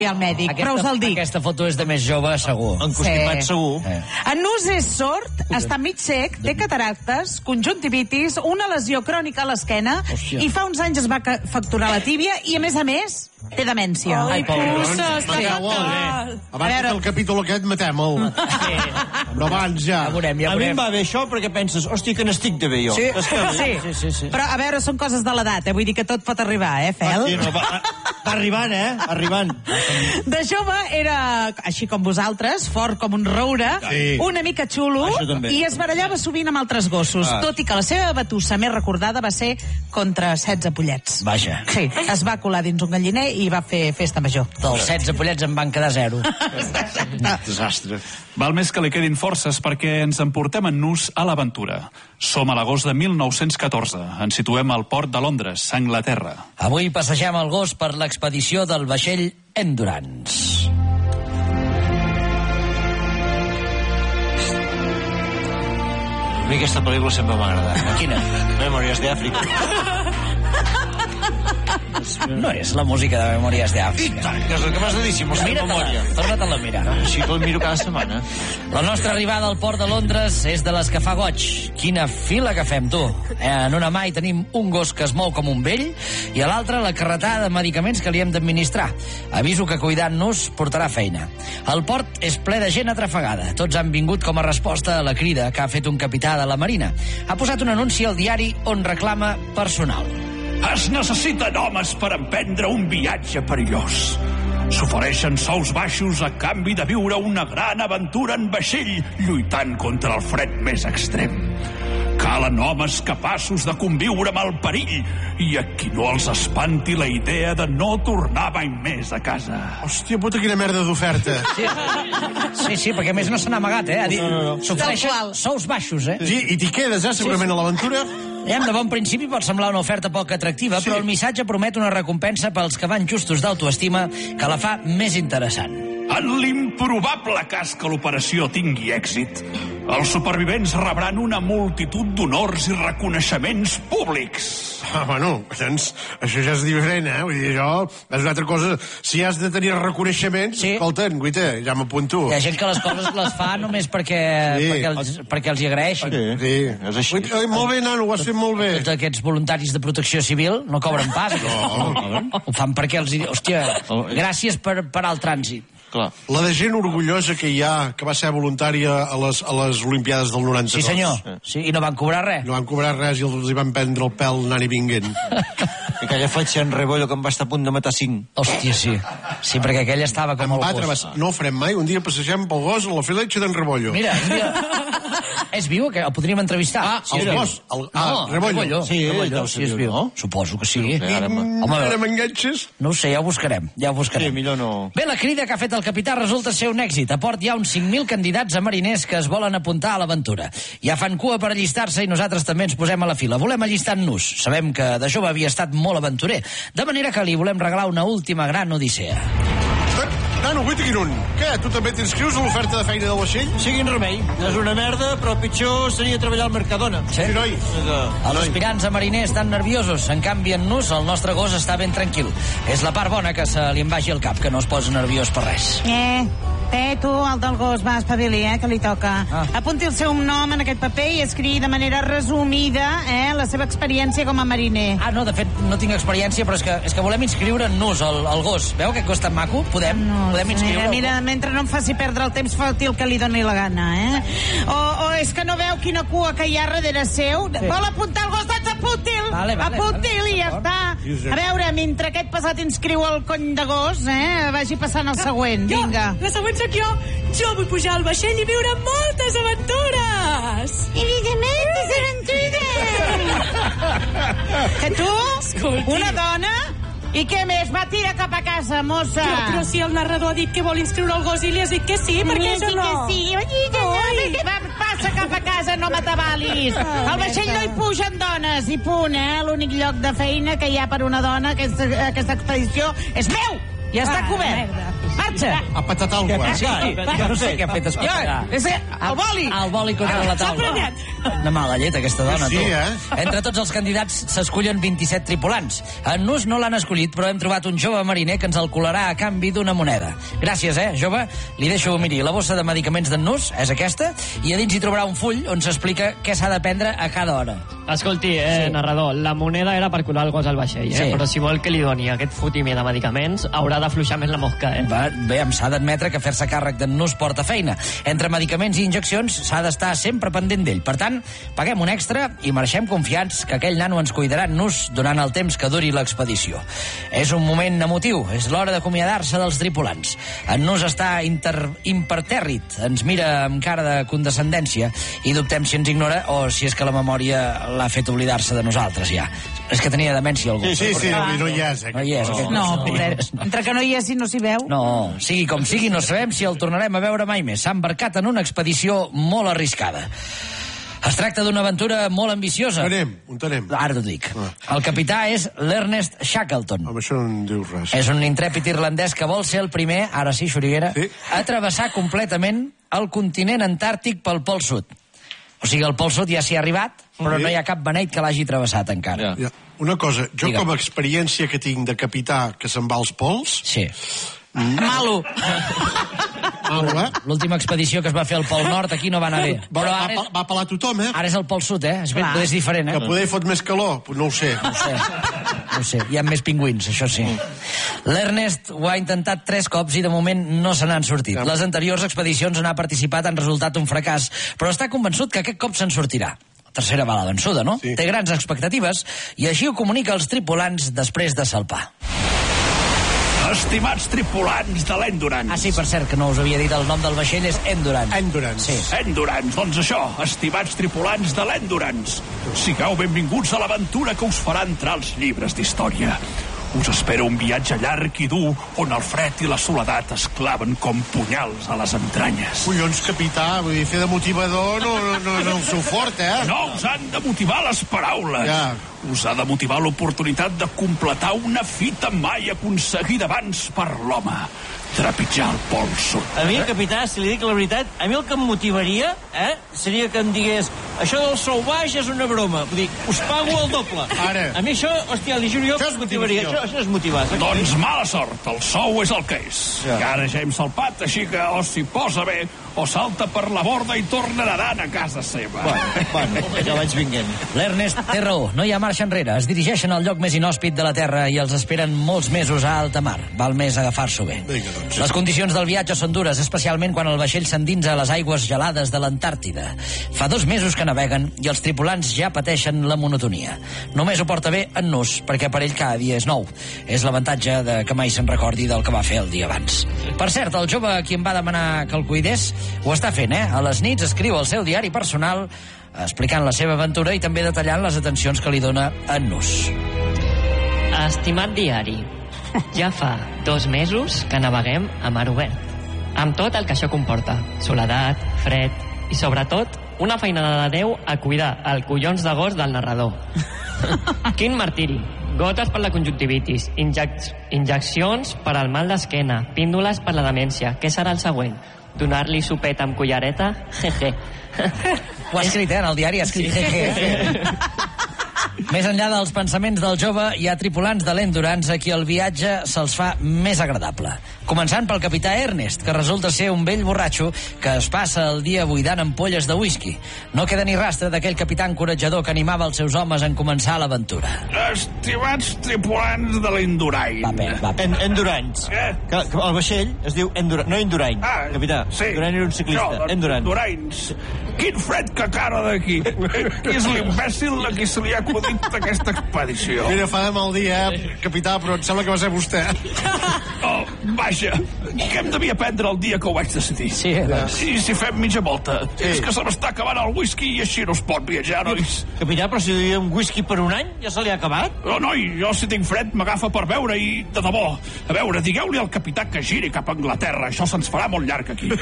al mèdic, però us el dic. Aquesta foto és de més jove, segur. Encostipat, segur. En Nus és sord, està mig sec, té cataractes, conjuntivitis, una lesió crònica a l'esquena i fa uns anys es va fracturar la tíbia i, a més, té demència. Ai, pobre. Pussa, està fatal. Abans que el capítol aquest matem-el. Però abans ja. Ja veurem, ja A mi veurem. em va bé això perquè penses, hòstia, que n'estic de bé jo. Sí. Però, a veure, són coses de l'edat, vull dir que tot pot arribar, Fel? Sí, no, va arribant, arribant. De jove era, així com vosaltres, fort com un roure, una mica xulo, Això també. i es barallava sovint amb altres gossos, tot i que la seva batussa més recordada va ser contra 16 pollets. Vaja. Sí, es va colar dins un galliner i va fer festa major. Dels 16 pollets en van quedar 0. Desastre. Val més que li quedin forces perquè ens emportem en Nus a l'aventura. Som a l'agost de 1914. Ens situem al port de Londres, Anglaterra. Avui passegem el gos per l'expedició del vaixell Endurance. A mi aquesta pel·lícula sempre m'ha agradat. Quina? Memòries d'Àfrica. No és la música de Memòries d'Àfrica. Que és el que m'has de dir, si mos fem memòria. Torna-te-la a mirar. Així que el miro cada setmana. La nostra arribada al port de Londres és de les que fa goig. Quina fila que fem, tu. En una mà hi tenim un gos que es mou com un vell i a l'altra la carretada de medicaments que li hem d'administrar. Aviso que cuidant-nos portarà feina. El port és ple de gent atrafegada. Tots han vingut com a resposta a la crida que ha fet un capità de la Marina. Ha posat un anunci al diari on reclama personal. Es necessiten homes per emprendre un viatge perillós. S'ofereixen sous baixos a canvi de viure una gran aventura en vaixell, lluitant contra el fred més extrem. Calen homes capaços de conviure amb el perill i a qui no els espanti la idea de no tornar mai més a casa. Hòstia puta, quina merda d'oferta. Sí, perquè a més no se n'ha amagat, Ha dit, s'ofereixen sous baixos, Sí, i t'hi quedes, segurament, a l'aventura. De bon principi pot semblar una oferta poc atractiva, però el missatge promet una recompensa pels que van justos d'autoestima que la fa més interessant. En l'improbable cas que l'operació tingui èxit, els supervivents rebran una multitud d'honors i reconeixements públics. Bueno, doncs, això ja és diferent, Vull dir, això és una altra cosa. Si has de tenir reconeixements, escolta'n, guita, ja m'apunto. Hi ha gent que les coses les fa només perquè els hi agraeixen. Sí, és així. Molt bé, nano, ho has fet molt bé. Tots aquests voluntaris de protecció civil no cobren pas. Ho fan perquè els... Hòstia, gràcies per parar el trànsit. Clar. La de gent orgullosa que hi ha, que va ser voluntària a les Olimpiades del 92. Sí, senyor. Sí, i no van cobrar res. No van cobrar res i els hi van prendre el pèl anant i vinguent. I aquella fletxa en rebollo que em va estar a punt de matar 5. Hòstia, sí. Sí, perquè aquella estava com el gos. No ho farem mai. Un dia passegem pel gos a la fletxa d'en Rebollo. Mira, és viu, que el podríem entrevistar. El gos. Rebollo. Sí, és viu. Suposo que sí. Ara m'enganxes? No ho sé, ja ho buscarem. Sí, millor no. Bé, la crida que ha fet el capità resulta ser un èxit. A port hi ha uns 5.000 candidats a mariners que es volen apuntar a l'aventura. Ja fan cua per allistar-se i nosaltres també ens posem a la fila. Volem allistar-nos. Sabem que de jove havia estat molt aventurer. De manera que li volem regalar una última gran odissea. Nano, vull dir un. Què? Tu també t'inscrius a l'oferta de feina del vaixell? Siguin remei. És una merda, però pitjor seria treballar al Mercadona. Sí, noi. Els aspirants a mariners estan nerviosos. En canvi, en Nus, el nostre gos està ben tranquil. És la part bona que se li en vagi al cap, que no es posa nerviós per res. Tu, el del gos, va, espavili, que li toca. Apunti el seu nom en aquest paper i escrigui de manera resumida la seva experiència com a mariner. No, de fet, no tinc experiència, però és que volem inscriure en Nus, el gos. Veu que costa maco? Podem inscriure? Mira, mentre no em faci perdre el temps, foti el que li doni la gana, O és que no veu quina cua que hi ha darrere seu? Vol apuntar el gos? Doncs apunti'l! Apunti'l i ja està. A veure, mentre aquest passat inscriu el cony de gos, vagi passant el següent. Vinga. La següent sóc jo. Jo vull pujar al vaixell i viure moltes aventures. Evidentment, aventures! Que tu? Una dona? I què més? Va, tira cap a casa, mossa. Però si el narrador ha dit que vol inscriure el gos i li has dit que sí, per què jo no? Va, passa cap a casa, no m'atabalis. Al vaixell no hi pugen dones, i punt, L'únic lloc de feina que hi ha per una dona, aquesta expedició, és meu! Ja està cobert. Marxa! Ha patat alguna cosa. Jo no sé què ha fet escoltar. El boli! El boli contra la taula. Una mala llet, aquesta dona, tu. Entre tots els candidats s'escullen 27 tripulants. En Nus no l'han escollit, però hem trobat un jove mariner que ens el colarà a canvi d'una moneda. Gràcies, jove. Li deixo, miri, la bossa de medicaments d'en Nus és aquesta, i a dins hi trobarà un full on s'explica què s'ha de prendre a cada hora. Escolti, narrador, la moneda era per colar el gos al vaixell, però si vol que li doni aquest fotimer de medicaments, haurà d'afluixar més la mosca, Bé, em s'ha d'admetre que fer-se càrrec d'en Nus porta feina. Entre medicaments i injeccions s'ha d'estar sempre pendent d'ell. Per tant, paguem un extra i marxem confiats que aquell nano ens cuidarà en Nus durant el temps que duri l'expedició. És un moment emotiu, és l'hora d'acomiadar-se dels tripulants. En Nus està impertèrrit, ens mira amb cara de condescendència i dubtem si ens ignora o si és que la memòria l'ha fet oblidar-se de nosaltres ja. És que tenia demència algú. Sí, no hi és. No hi és. No, pobret. Entre que no hi és i no s'hi veu. No, sigui com sigui, no sabem si el tornarem a veure mai més. S'ha embarcat en una expedició molt arriscada. Es tracta d'una aventura molt ambiciosa. On anem? Ara t'ho dic. El capità és l'Ernest Shackleton. Amb això no en dius res. És un intrèpid irlandès que vol ser el primer, ara sí, Xuriguera, a travessar completament el continent antàrtic pel Pol Sud. O sigui, el Pol Sud ja s'hi ha arribat, però no hi ha cap beneit que l'hagi travessat encara. Una cosa, jo com a experiència que tinc de capità que se'n va als pols... Sí. Malo. L'última expedició que es va fer al Pol Nord aquí no va anar bé. Va pelar tothom, Ara és el Pol Sud, és diferent, Que poder fot més calor, no ho sé. No ho sé, hi ha més pingüins, això sí. L'Ernest ho ha intentat 3 cops i de moment no se n'han sortit. Les anteriors expedicions on ha participat han resultat un fracàs, però està convençut que aquest cop se'n sortirà. Tercera bala vençuda, no? Té grans expectatives i així ho comunica als tripulants després de salpar. Estimats tripulants de l'Endurance. Sí, per cert, que no us havia dit el nom del vaixell, és Endurance. Endurance. Endurance, doncs això, estimats tripulants de l'Endurance. Sigueu benvinguts a l'aventura que us farà entrar als llibres d'història. Us espera un viatge llarg i dur on el fred i la soledat es claven com punyals a les entranyes. Collons, capità, vull dir, fer de motivador no ho sou fort, No us han de motivar les paraules. Us ha de motivar l'oportunitat de completar una fita mai aconseguida abans per l'home. Trepitjar el Pol Sud. A mi, capità, si li dic la veritat, a mi el que em motivaria, seria que em digués això del sou baix és una broma. Vull dir, us pago el doble. Ara. A mi això, hòstia, li juro jo que em motivaria. Això és motivar. Doncs mala sort, el sou és el que és. I ara ja hem salpat, així que o s'hi posa bé o salta per la borda i torna nedant a casa seva. Bueno, ja vaig vinguent. L'Ernest té raó, no hi ha marxa enrere. Es dirigeixen al lloc més inhòspit de la Terra i els esperen molts mesos a alta mar. Val més agafar-s'ho bé. Les condicions del viatge són dures, especialment quan el vaixell s'endinsa a les aigües gelades de l'Antàrtida. Fa 2 mesos que naveguen i els tripulants ja pateixen la monotonia. Només ho porta bé en Nus, perquè per ell cada dia és nou. És l'avantatge de que mai se'n recordi del que va fer el dia abans. Per cert, el jove a qui em va demanar que el cuidés ho està fent, A les nits escriu al seu diari personal explicant la seva aventura i també detallant les atencions que li dona en Nus. Estimat diari, ja fa 2 mesos que naveguem a mar obert, amb tot el que això comporta: soledat, fred i, sobretot, una feinada de Déu a cuidar el collons de gos del narrador. Quin martiri! Gotes per la conjuntivitis, injeccions per al mal d'esquena, píndoles per la demència. Què serà el següent? Donar-li sopet amb cullereta? Jeje. Ho ha escrit, en el diari ha escrit jeje. Més enllà dels pensaments del jove, hi ha tripulants de l'Endurance a qui el viatge se'ls fa més agradable. Començant pel capità Ernest, que resulta ser un vell borratxo que es passa el dia buidant ampolles de whisky. No queda ni rastre d'aquell capità encoratjador que animava els seus homes en començar l'aventura. Estimats tripulants de l'Endurance. Va bé. Endurance. Que el vaixell es diu Endurance, no Indurain, capità. Indurain era un ciclista. Endurance. Quin fred que cara d'aquí. Qui és l'imbècil a qui se li ha acudit aquesta expedició? Mira, fa de mal dia, capità, però em sembla que va ser vostè. Oh, vaja, què em devia prendre el dia que ho vaig decidir? Sí. I si fem mitja volta? És que se m'està acabant el whisky i així no es pot viatjar, nois. Capità, però si hi ha un whisky per un any, ja se li ha acabat? No, noi, jo si tinc fred m'agafa per beure i, de debò, a veure, digueu-li al capità que giri cap a Anglaterra. Això se'ns farà molt llarg aquí.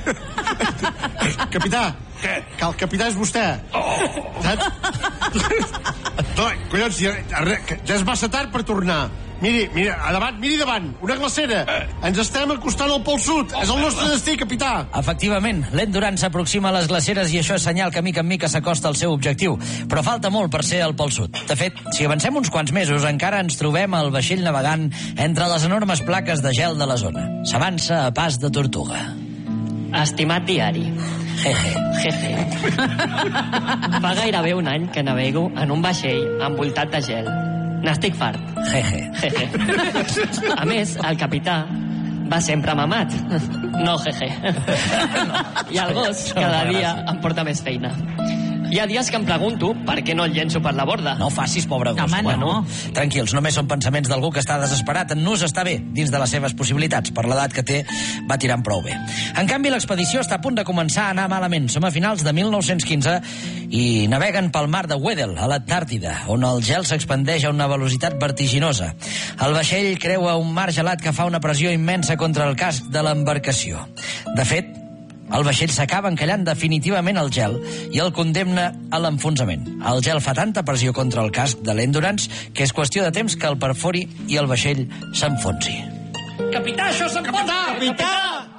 Capità, què? Que el capità és vostè. Saps? No, collons, ja és massa tard per tornar. Miri, davant, una glacera. Ens estem acostant al Pol Sud. És el nostre destí, capità. Efectivament, l'Endurance s'aproxima a les glaceres i això és senyal que mica en mica s'acosta al seu objectiu. Però falta molt per ser al Pol Sud. De fet, si avancem uns quants mesos, encara ens trobem al vaixell navegant entre les enormes plaques de gel de la zona. S'avança a pas de tortuga. Estimat diari. Jeje. Fa gairebé un any que navego en un vaixell envoltat de gel. N'estic fart. Jeje. A més, el capità va sempre mamat. No, jeje. I el gos cada dia em porta més feina. Hi ha dies que em pregunto per què no el llenço per la borda. No facis, pobre gos. Home, no. Tranquils, només són pensaments d'algú que està desesperat. En Nus està bé, dins de les seves possibilitats. Per l'edat que té, va tirant prou bé. En canvi, l'expedició està a punt de començar a anar malament. Som a finals de 1915 i naveguen pel mar de Weddell, a l'Antàrtida, on el gel s'expandeix a una velocitat vertiginosa. El vaixell creua un mar gelat que fa una pressió immensa contra el casc de l'embarcació. De fet, el vaixell s'acaba encallant definitivament al gel i el condemna a l'enfonsament. El gel fa tanta pressió contra el casc de l'Endurance que és qüestió de temps que el perfori i el vaixell s'enfonsi. Capità, això s'enfonsa! Capità!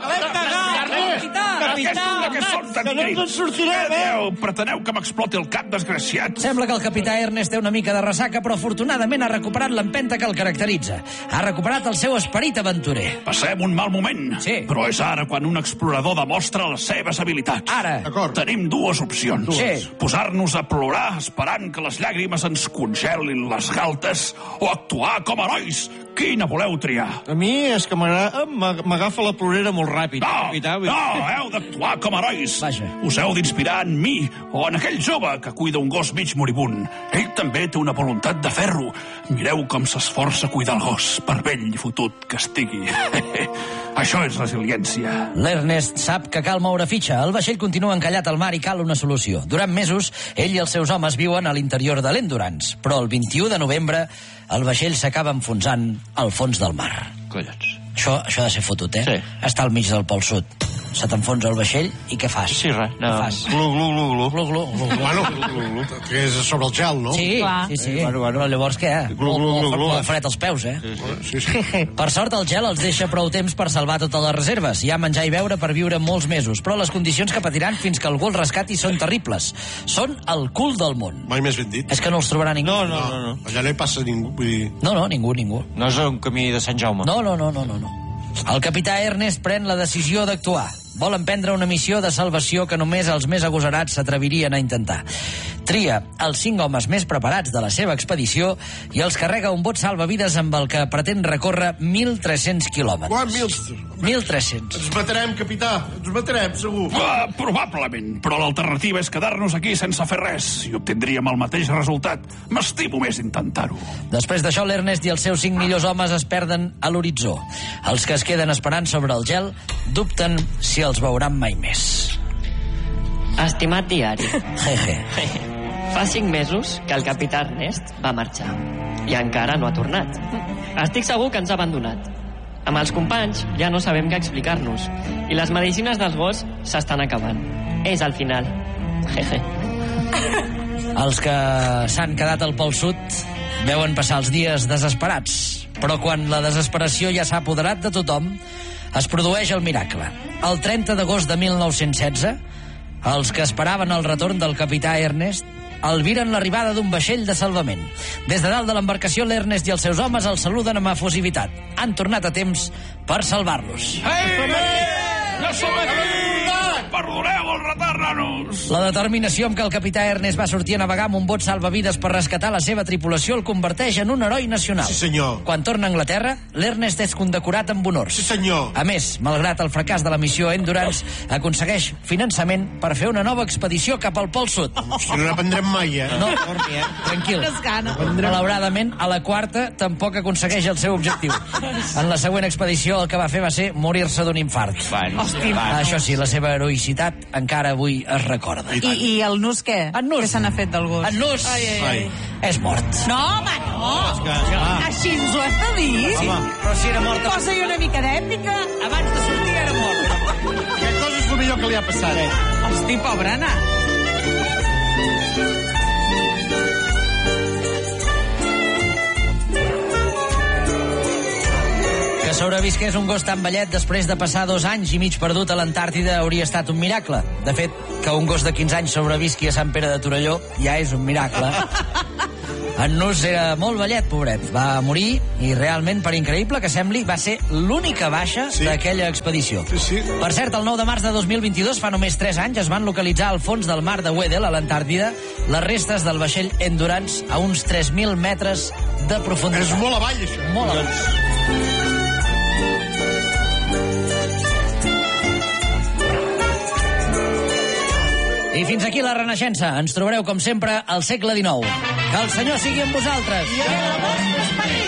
Que no ens en sortirem, preteneu que m'exploti el cap, desgraciat. Sembla que el capità Ernest té una mica de ressaca, però afortunadament ha recuperat l'empenta que el caracteritza. Ha recuperat el seu esperit aventurer. Passem un mal moment, sí, però és ara quan un explorador demostra les seves habilitats. Ara. Tenim dues opcions. Sí. Posar-nos a plorar esperant que les llàgrimes ens congelin les galtes o actuar com herois. Quina voleu triar? A mi és que m'agafa la plorera molt ràpid. No, heu d'actuar com herois. Vaja. Us heu d'inspirar en mi o en aquell jove que cuida un gos mig moribund. Ell també té una voluntat de ferro. Mireu com s'esforça a cuidar el gos, per vell i fotut que estigui. Això és resiliència. L'Ernest sap que cal moure fitxa. El vaixell continua encallat al mar i cal una solució. Durant mesos, ell i els seus homes viuen a l'interior de l'Endurance, però el 21 de novembre el vaixell s'acaba enfonsant al fons del mar. Collons. Això ha de ser fotut, eh? Sí. Està al mig del Pol Sud. Se t'enfonsa el vaixell i què fas? Sí, res. Què fas? Glu. Bueno, que és sobre el gel, no? Sí. Bueno, llavors què? Molt fred als peus, eh? Sí. Per sort, el gel els deixa prou temps per salvar totes les reserves. Hi ha menjar i beure per viure molts mesos, però les condicions que patiran fins que algú els rescati són terribles. Són el cul del món. Mai més ben dit. És que no els trobarà ningú. No. Allà no hi passa ningú, vull dir... No, ningú. No és un camí de Sant Jaume. No. El capità Ernest pren la decisió d'actuar. Vol emprendre una missió de salvació que només els més agosarats s'atrevirien a intentar. Tria els 5 homes més preparats de la seva expedició i els carrega un bot salvavides amb el que pretén recórrer 1.300 quilòmetres. 1.300. Ens matarem, capità. Ens matarem, segur. Probablement, però l'alternativa és quedar-nos aquí sense fer res i obtindríem el mateix resultat. M'estimo més intentar-ho. Després d'això, l'Ernest i els seus 5 millors homes es perden a l'horitzó. Els que es queden esperant sobre el gel dubten si els veuran mai més. Estimat diari. Jeje. Fa 5 mesos que el capità Ernest va marxar i encara no ha tornat. Estic segur que ens ha abandonat. Amb els companys ja no sabem què explicar-nos i les medicines dels gos s'estan acabant. És al final. Jeje. Els que s'han quedat al Pol Sud veuen passar els dies desesperats, però quan la desesperació ja s'ha apoderat de tothom, es produeix el miracle. El 30 d'agost de 1916, els que esperaven el retorn del capità Ernest albiren l'arribada d'un vaixell de salvament. Des de dalt de l'embarcació, l'Ernest i els seus homes els saluden amb efusivitat. Han tornat a temps per salvar-los. Ja som aquí! Perdoneu el retard, nanos! La determinació amb què el capità Ernest va sortir a navegar amb un bot salvavides per rescatar la seva tripulació el converteix en un heroi nacional. Sí, senyor. Quan torna a Anglaterra, l'Ernest és condecorat amb honors. Sí, senyor. A més, malgrat el fracàs de la missió Endurance, aconsegueix finançament per fer una nova expedició cap al Pol Sud. Si no n'aprendrem mai, eh? No, tranquil. Malauradament, a la quarta tampoc aconsegueix el seu objectiu. En la següent expedició el que va fer va ser morir-se d'un infart. Això sí, la seva heroïcitat encara avui es recorda. I el Nus què? En Nus. Què se n'ha fet del gos? En Nus és mort. No, home, no! Així ens ho has de dir? Sí, però si era mort... Posa-hi una mica d'èpica. Abans de sortir era mort. Aquesta cosa és el millor que li ha passat. Hosti, pobre Anna. sobrevisqués un gos tan vellet després de passar 2 anys i mig perdut a l'Antàrtida hauria estat un miracle. De fet, que un gos de 15 anys sobrevisqui a Sant Pere de Torelló ja és un miracle. En Nus era molt vellet, pobret. Va morir i realment, per increïble que sembli, va ser l'única baixa d'aquella expedició. Per cert, el 9 de març de 2022, fa només 3 anys, es van localitzar al fons del mar de Weddell, a l'Antàrtida, les restes del vaixell Endurance a uns 3.000 metres de profunditat. És molt avall, això. Molt avall. I fins aquí la Renaixença. Ens trobareu, com sempre, al segle XIX. Que el Senyor sigui amb vosaltres. I a la vostra esperit.